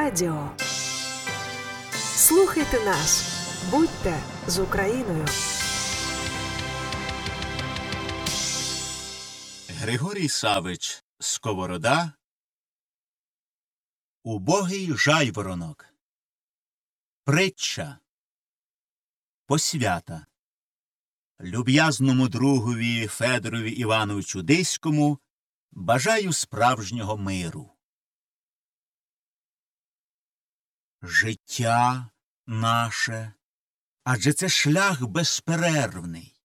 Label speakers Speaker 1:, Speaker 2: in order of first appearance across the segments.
Speaker 1: Радіо. Слухайте нас. Будьте з Україною.
Speaker 2: Григорій Савич Сковорода. Убогий жайворонок. Притча. Посвята. Люб'язному другові Федорові Івановичу Диському бажаю справжнього миру. Життя наше, адже це шлях безперервний.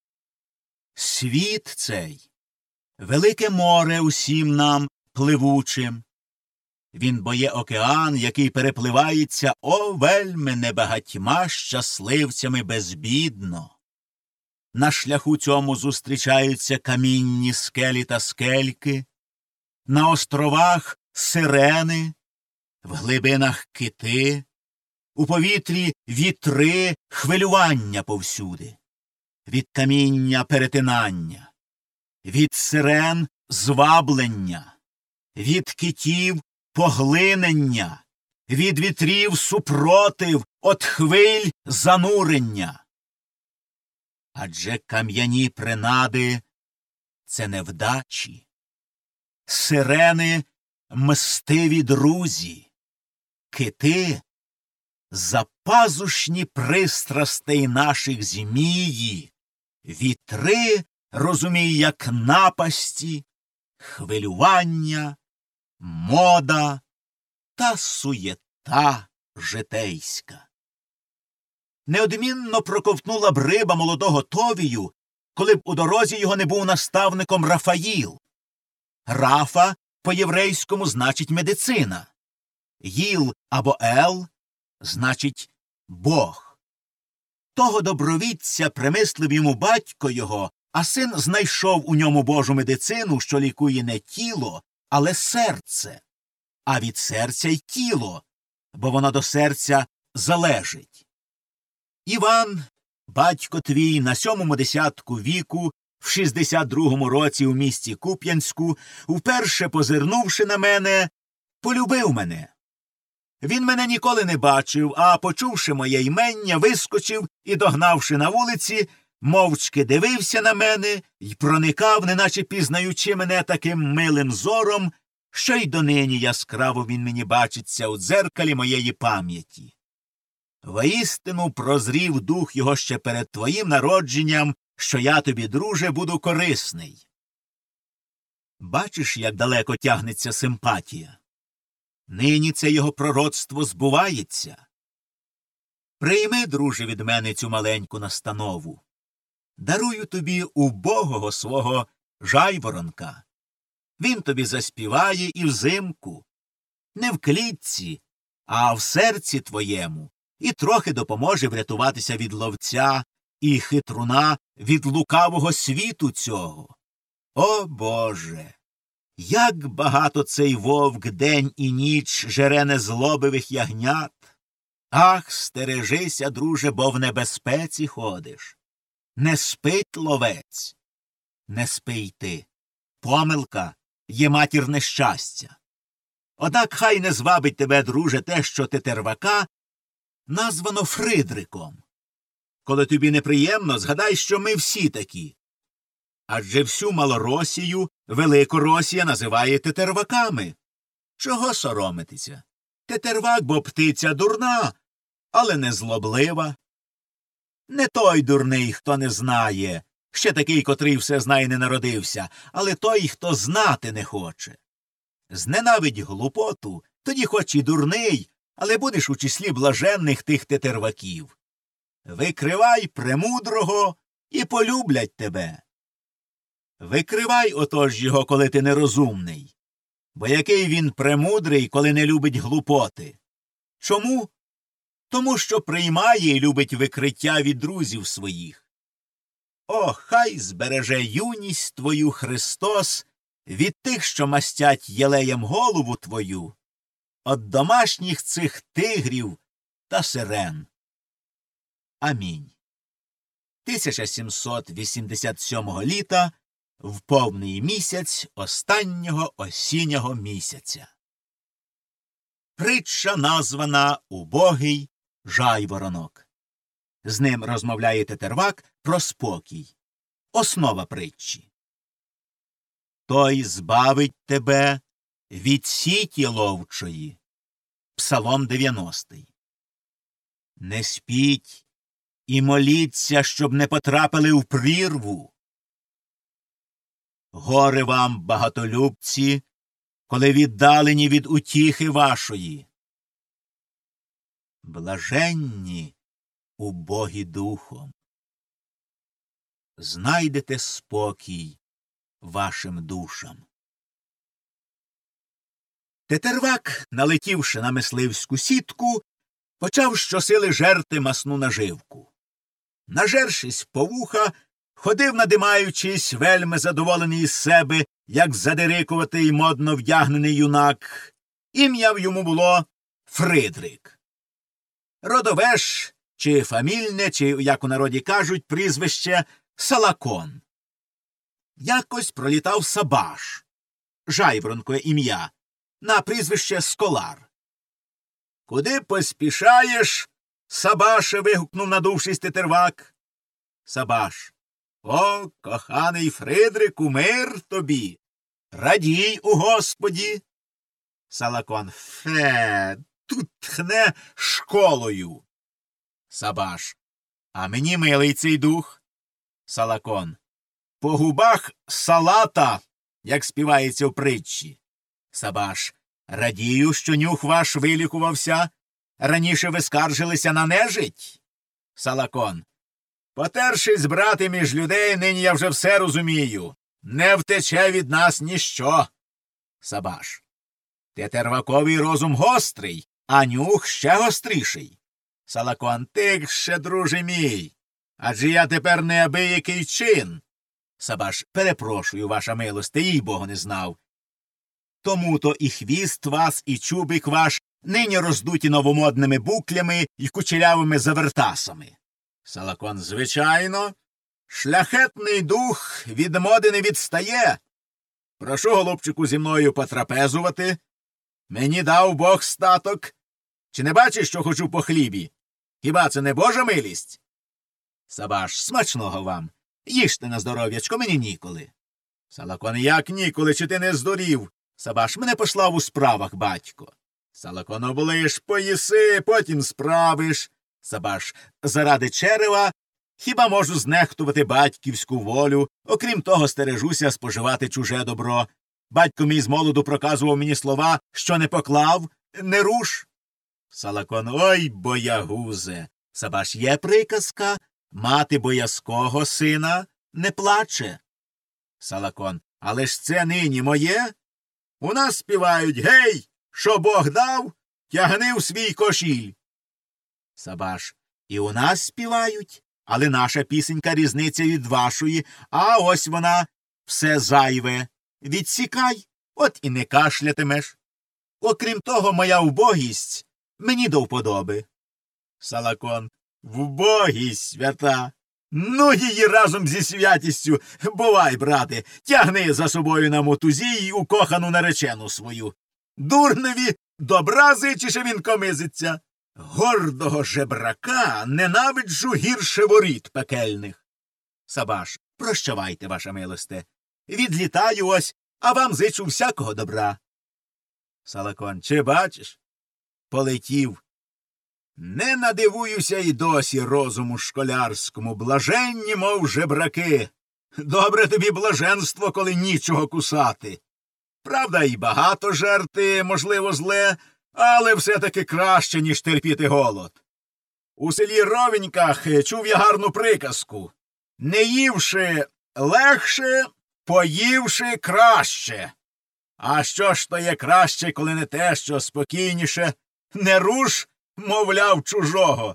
Speaker 2: Світ цей — велике море усім нам пливучим. Він бо є океан, який перепливається, о, вельми небагатьма щасливцями безбідно. На шляху цьому зустрічаються камінні скелі та скельки, на островах сирени, в глибинах кити, у повітрі вітри, хвилювання повсюди, від каміння перетинання, від сирен зваблення, від китів поглинення, від вітрів супротив, от хвиль занурення. Адже кам'яні принади — це невдачі, сирени — мстиві друзі, кити — запазушні пристрастей наших змії, вітри, розумій, як напасті, хвилювання, мода та суєта житейська. Неодмінно проковтнула б риба молодого Товію, коли б у дорозі його не був наставником Рафаїл. Рафа по-єврейському значить медицина. Їл або ел значить Бог. Того добровідця примислив йому батько його, а син знайшов у ньому Божу медицину, що лікує не тіло, але серце, а від серця й тіло, бо воно до серця залежить. Іван, батько твій, на 7-му десятку віку, в 62-му році у місті Куп'янську, вперше позирнувши на мене, полюбив мене. Він мене ніколи не бачив, а, почувши моє ймення, вискочив і, догнавши на вулиці, мовчки дивився на мене й проникав, неначе пізнаючи мене таким милим зором, що й донині яскраво він мені бачиться у дзеркалі моєї пам'яті. Воістину прозрів дух його ще перед твоїм народженням, що я тобі, друже, буду корисний. Бачиш, як далеко тягнеться симпатія? Нині це його пророцтво збувається. Прийми, друже, від мене цю маленьку настанову. Дарую тобі убогого свого жайворонка. Він тобі заспіває і взимку, не в клітці, а в серці твоєму, і трохи допоможе врятуватися від ловця і хитруна від лукавого світу цього. О, Боже! Як багато цей вовк день і ніч жере незлобивих ягнят! Ах, стережися, друже, бо в небезпеці ходиш. Не спить ловець, не спи й ти. Помилка є матір нещастя. Однак хай не звабить тебе, друже, те, що тетервака названо Фридриком. Коли тобі неприємно, згадай, що ми всі такі. Адже всю Малоросію Великоросія називає тетерваками. Чого соромитися? Тетервак, бо птиця дурна, але не злоблива. Не той дурний, хто не знає, ще такий, котрий все знає, не народився, але той, хто знати не хоче. Зненавидь глупоту, тоді хоч і дурний, але будеш у числі блаженних тих тетерваків. Викривай премудрого і полюблять тебе. Викривай отож його, коли ти нерозумний. Бо який він премудрий, коли не любить глупоти? Чому? Тому що приймає і любить викриття від друзів своїх. О, хай збереже юність твою Христос від тих, що мастять єлеєм голову твою, от домашніх цих тигрів та сирен. Амінь. 1787 літа, в повний місяць останнього осіннього місяця. притча названа «Убогий жайворонок». З ним розмовляє тетервак про спокій. Основа притчі. Той збавить тебе від сіті ловчої. Псалом 90. Не спіть і моліться, щоб не потрапили в прірву. Горе вам, багатолюбці, коли віддалені від утіхи вашої. Блаженні убогі духом. Знайдете спокій вашим душам. Тетервак, налетівши на мисливську сітку, почав щосили жерти масну наживку. Нажершись по вуха, ходив, надимаючись, вельми задоволений із себе, як задирикуватий модно вдягнений юнак. Ім'я в йому було Фридрик. Родове ж, чи фамільне, чи, як у народі кажуть, прізвище Салакон. Якось пролітав Сабаш, жайворонкове ім'я, на прізвище Сколар. «Куди поспішаєш, Сабаше?» – вигукнув, надувшись, тетервак. Сабаш: «О, коханий Фридрику, мир тобі! Радій у Господі!» Салакон: «Фе, тут тхне школою!» Сабаш: «А мені милий цей дух!» Салакон: «По губах салата, як співається в притчі!» Сабаш: «Радію, що нюх ваш вилікувався. Раніше ви скаржилися на нежить?» Салакон: «Потершись, брати, між людей, нині я вже все розумію. Не втече від нас ніщо!» Сабаш: «Тетерваковий розум гострий, а нюх ще гостріший!» Салакон: «Тихше, друже мій, адже я тепер неабиякий чин!» Сабаш: «Перепрошую, ваша милосте, їй богу не знав. Тому-то і хвіст вас, і чубик ваш нині роздуті новомодними буклями і кучерявими завертасами». Салакон: «Звичайно, шляхетний дух від моди не відстає. Прошу, голубчику, зі мною потрапезувати. Мені дав Бог статок. Чи не бачиш, що хочу по хлібі? Хіба це не Божа милість?» Сабаш: «Смачного вам. Їжте на здоров'ячко, мені ніколи». Салакон: «Як ніколи, чи ти не здурів?» Сабаш: «Мене послав у справах батько». Салакон: «Оближ, поїси, потім справиш». Сабаш: «Заради черева хіба можу знехтувати батьківську волю, окрім того стережуся споживати чуже добро. Батько мій з молоду проказував мені слова, що не поклав, не руш». Салакон: «Ой, боягузе». Сабаш: «Є приказка, мати боязкого сина не плаче». Салакон: «Але ж це нині моє? У нас співають: гей, що Бог дав, тягни в свій кошіль». Сабаш: «І у нас співають, але наша пісенька різниця від вашої, а ось вона все зайве. Відсікай, от і не кашлятимеш. Окрім того, моя вбогість мені до вподоби». Салакон: «Вбогість свята! Ну її разом зі святістю. Бувай, брате, тягни за собою на мотузі й укохану наречену свою. Дурневі добра зичиш, а він комизиться. Гордого жебрака ненавиджу гірше воріт пекельних». Сабаш: «Прощавайте, ваша милосте. Відлітаю ось, а вам зичу всякого добра». Салакон: «Чи бачиш? Полетів. Не надивуюся й досі розуму школярському, блаженні, мов жебраки. Добре тобі блаженство, коли нічого кусати. Правда, і багато жерти, можливо, зле, але все-таки краще, ніж терпіти голод. У селі Ровеньках чув я гарну приказку: не ївши легше, поївши краще. А що ж то є краще, коли не те, що спокійніше? Не руш, мовляв, чужого.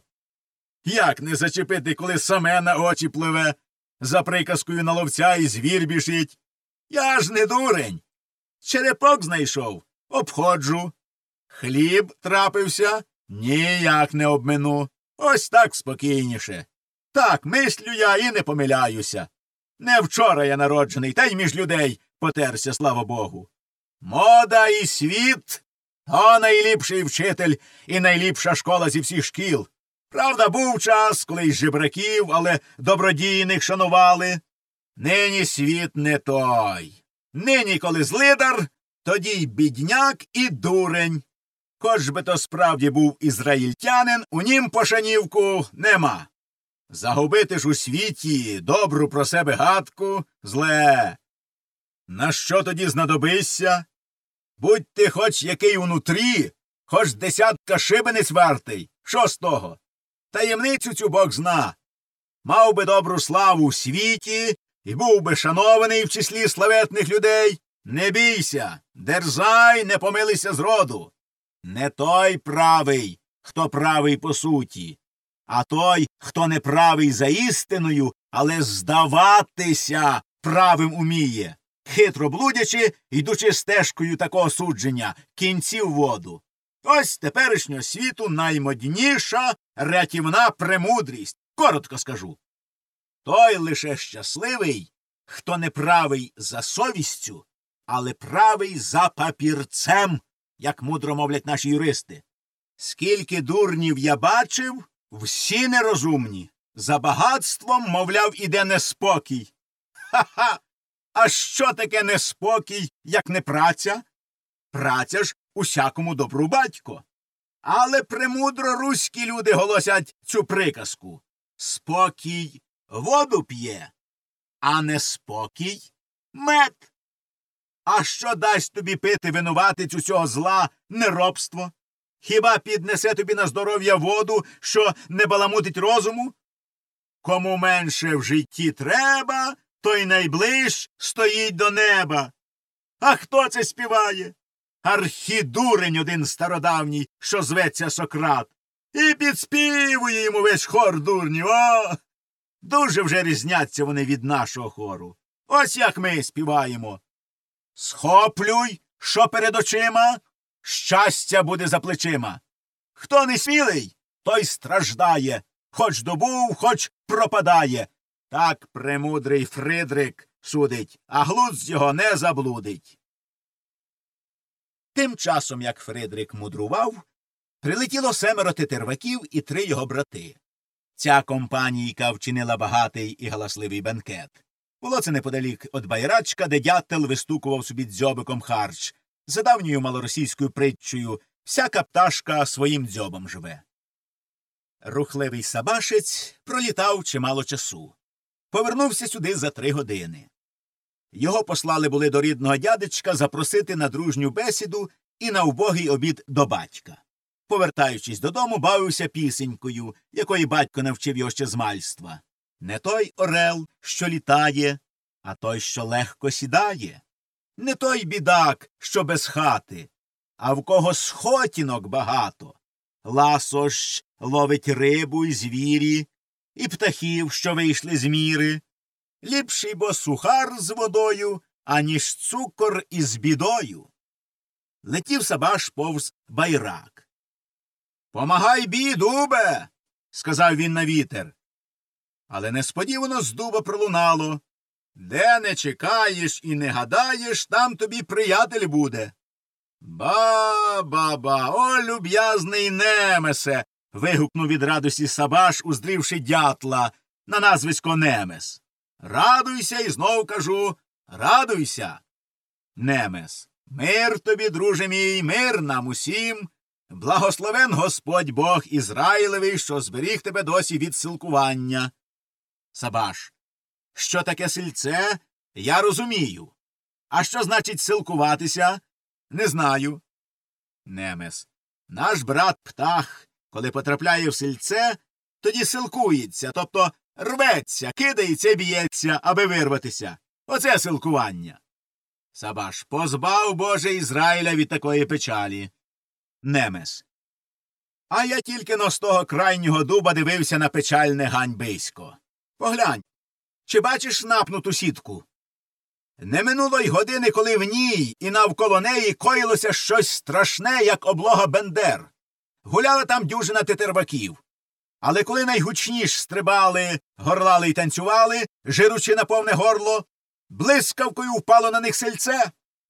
Speaker 2: Як не зачепити, коли саме на очі пливе? За приказкою на ловця і звір біжить. Я ж не дурень. Черепок знайшов — обходжу. Хліб трапився — ніяк не обмину. Ось так спокійніше. Так мислю я і не помиляюся. Не вчора я народжений, та й між людей потерся, слава Богу. Мода і світ То найліпший вчитель і найліпша школа зі всіх шкіл. Правда, був час, коли й жебраків, але добродійних шанували. Нині світ не той. Нині, коли злидар, тоді й бідняк і дурень. Хоч би то справді був ізраїльтянин, у нім пошанівку нема. Загубити ж у світі добру про себе гадку – зле. На що тоді знадобишся? Будь ти хоч який унутрі, хоч десятка шибениць вартий. Що з того? Таємницю цю Бог зна. Мав би добру славу в світі і був би шанований в числі славетних людей. Не бійся, дерзай, не помилися зроду. Не той правий, хто правий по суті, а той, хто не правий за істиною, але здаватися правим уміє, хитро блудячи, йдучи стежкою такого судження, кінці в воду. Ось теперішнього світу наймодніша рятівна премудрість. Коротко скажу. Той лише щасливий, хто не правий за совістю, але правий за папірцем, як мудро мовлять наші юристи. Скільки дурнів я бачив, всі нерозумні. За багатством, мовляв, іде неспокій. Ха-ха! А що таке неспокій, як не праця? Праця ж усякому добру батько. Але премудро руські люди голосять цю приказку. Спокій воду п'є, а неспокій мед. А що дасть тобі пити винуватець усього зла, неробство? Хіба піднесе тобі на здоров'я воду, що не баламутить розуму? Кому менше в житті треба, той найближ стоїть до неба. А хто це співає? Архідурень один стародавній, що зветься Сократ. І підспівує йому весь хор дурнів. О! Дуже вже різняться вони від нашого хору. Ось як ми співаємо. Схоплюй, що перед очима, щастя буде за плечима. Хто не смілий, той страждає, хоч добув, хоч пропадає. Так премудрий Фридрик судить, а глузд його не заблудить. Тим часом, як Фридрик мудрував, прилетіло 7 тетерваків і 3 його брати. Ця компанійка вчинила багатий і галасливий бенкет. Було це неподалік від байрачка, де дятел вистукував собі дзьобиком харч. За давньою малоросійською притчею всяка пташка своїм дзьобом живе. Рухливий сабашець пролітав чимало часу. Повернувся сюди за 3 години. Його послали були до рідного дядечка запросити на дружню бесіду і на убогий обід до батька. Повертаючись додому, бавився пісенькою, якої батько навчив його ще з мальства. Не той орел, що літає, а той, що легко сідає. Не той бідак, що без хати, а в кого схотінок багато. Ласощ ловить рибу й звірі, і птахів, що вийшли з міри. Ліпший бо сухар з водою, аніж цукор із бідою. Летів Сабаш повз байрак. «Помагай бій, дубе!» – сказав він на вітер. Але несподівано з дуба пролунало. «Де не чекаєш і не гадаєш, там тобі приятель буде». «Ба-ба-ба, о, люб'язний Немесе!» – вигукнув від радості Сабаш, уздрівши дятла на назвисько Немес. «Радуйся, і знов кажу, радуйся!» Немес. «Мир тобі, друже мій, мир нам усім! Благословен Господь Бог Ізраїлевий, що зберіг тебе досі від силкування». Сабаш. «Що таке сильце? Я розумію. А що значить силкуватися? Не знаю». Немес. «Наш брат птах, коли потрапляє в сильце, тоді силкується, тобто рветься, кидається і б'ється, аби вирватися. Оце силкування». Сабаш. «Позбав, Боже, Ізраїля від такої печалі». Немес. «А я тільки но з того крайнього дуба дивився на печальне ганьбисько. Поглянь, чи бачиш напнуту сітку? Не минуло й години, коли в ній і навколо неї коїлося щось страшне, як облога бендер. Гуляла там дюжина тетерваків. Але коли найгучніш стрибали, горлали й танцювали, жиручи на повне горло, блискавкою впало на них сельце,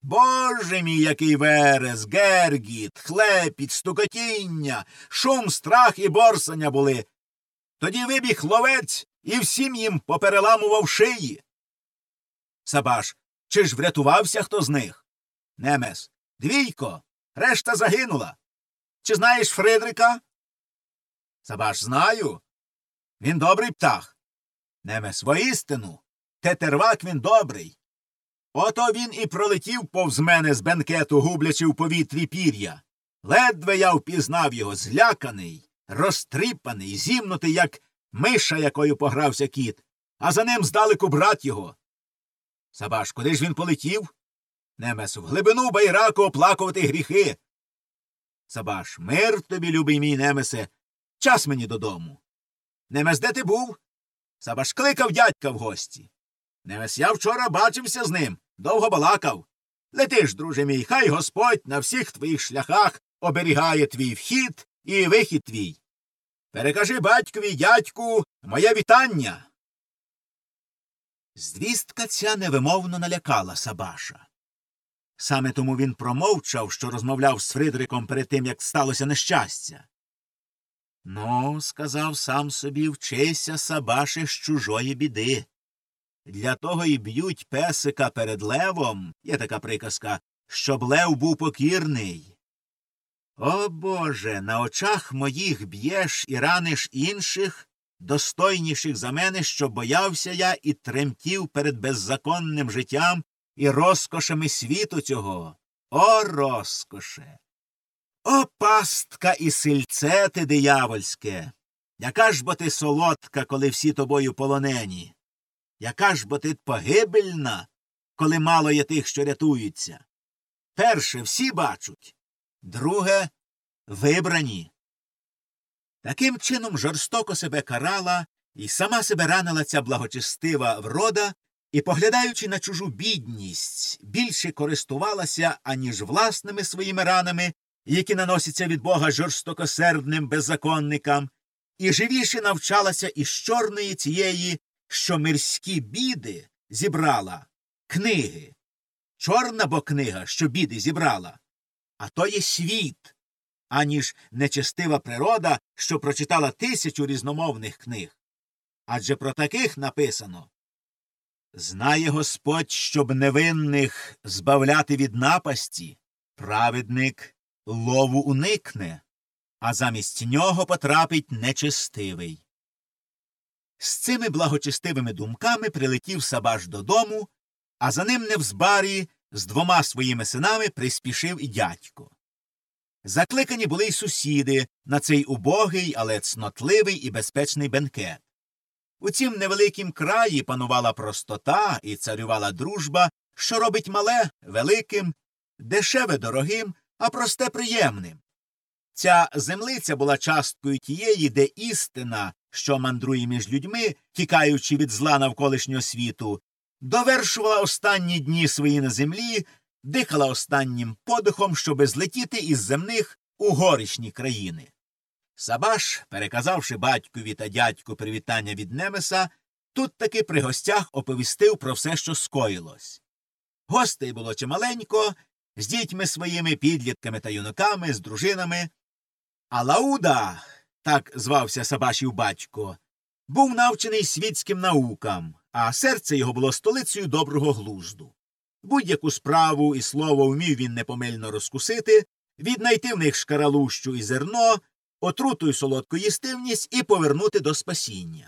Speaker 2: Боже мій, який верес, гергіт, хлепіт, стукотіння, шум, страх і борсання були. Тоді вибіг ловець і всім їм попереламував шиї. Сабаш, чи ж врятувався хто з них? Немес. Двійко, решта загинула. Чи знаєш Фридрика? Сабаш, знаю. Він добрий птах. Немес, воістину. Тетервак він добрий. Ото він і пролетів повз мене з бенкету, гублячи в повітрі пір'я. Ледве я впізнав його, зляканий, розтріпаний, зімнутий, як миша, якою погрався кіт, а за ним здалеку брат його. Сабаш, куди ж він полетів? Немес, в глибину байраку оплакувати гріхи. Сабаш, мир тобі, любий мій Немесе, час мені додому. Немес, де ти був? Сабаш, кликав дядька в гості. Немес, я вчора бачився з ним, довго балакав. Лети ж, друже мій, хай Господь на всіх твоїх шляхах оберігає твій вхід і вихід твій. Перекажи батькові й дядьку моє вітання. Звістка ця невимовно налякала Сабаша. Саме тому він промовчав, що розмовляв з Фридриком перед тим, як сталося нещастя. Ну, сказав сам собі, вчися, Сабаше, з чужої біди. Для того і б'ють песика перед левом, є така приказка, щоб лев був покірний. О, Боже, на очах моїх б'єш і раниш інших, достойніших за мене, що боявся я і тремтів перед беззаконним життям і розкошами світу цього. О, розкоше! О, пастка і сильце ти диявольське! Яка ж бо ти солодка, коли всі тобою полонені? Яка ж бо ти погибельна, коли мало є тих, що рятуються? Перше, всі бачуть. Друге, вибрані. Таким чином жорстоко себе карала і сама себе ранила ця благочестива врода, і, поглядаючи на чужу бідність, більше користувалася, аніж власними своїми ранами, які наносяться від Бога жорстокосердним беззаконникам, і живіше навчалася із чорної цієї, що мирські біди зібрала, книги. Чорна бо книга, що біди зібрала, а то є світ, аніж нечестива природа, що прочитала 1000 різномовних книг. Адже про таких написано: «Знає Господь, щоб невинних збавляти від напасті, праведник лову уникне, а замість нього потрапить нечестивий». З цими благочестивими думками прилетів Сабаш додому, а за ним невзбарі з 2 своїми синами приспішив і дядько. Закликані були й сусіди на цей убогий, але цнотливий і безпечний бенкет. У цім невеликім краї панувала простота і царювала дружба, що робить мале великим, дешеве дорогим, а просте приємним. Ця землиця була часткою тієї, де істина, що мандрує між людьми, тікаючи від зла навколишнього світу, довершувала останні дні свої на землі, дихала останнім подихом, щоби злетіти із земних у горішні країни. Сабаш, переказавши батькові та дядьку привітання від Немеса, тут таки при гостях оповістив про все, що скоїлось. Гостей було чималенько, з дітьми своїми, підлітками та юнаками, з дружинами. А Лауда, так звався Сабашів батько, був навчений світським наукам, а серце його було столицею доброго глузду. Будь-яку справу і слово вмів він непомильно розкусити, віднайти в них шкаралущу і зерно, отруту й солодку їстивність і повернути до спасіння.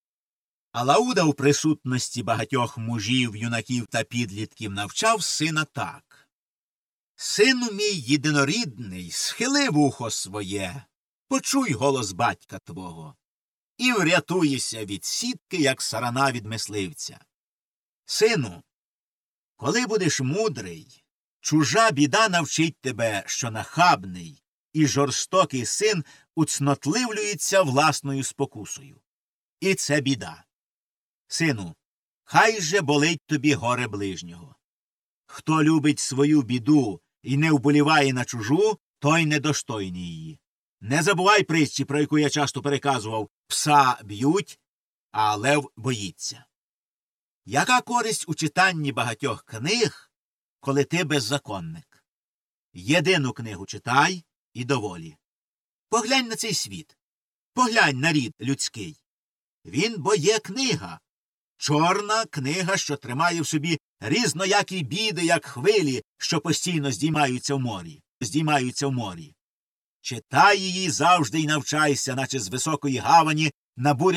Speaker 2: А Лауда у присутності багатьох мужів, юнаків та підлітків навчав сина так: «Сину мій єдинорідний, схили вухо своє, почуй голос батька твого, і врятуєшся від сітки, як сарана від мисливця. Сину, коли будеш мудрий, чужа біда навчить тебе, що нахабний і жорстокий син уцнотливлюється власною спокусою. І це біда. Сину, хай же болить тобі горе ближнього. Хто любить свою біду і не вболіває на чужу, той недостойний її. Не забувай притчі, про яку я часто переказував: пса б'ють, а лев боїться». Яка користь у читанні багатьох книг, коли ти беззаконник. Єдину книгу читай і доволі. Поглянь на цей світ. Поглянь на рід людський. Він бо є книга. Чорна книга, що тримає в собі різноякі біди, як хвилі, що постійно здіймаються в морі. Читай її завжди й навчайся, наче з високої гавані на бурі